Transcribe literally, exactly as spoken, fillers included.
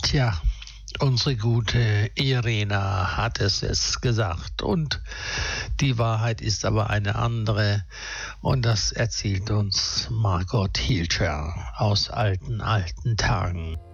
Tja, unsere gute Irena hat es jetzt gesagt und die Wahrheit ist aber eine andere und das erzählt uns Margot Hilscher aus alten, alten Tagen.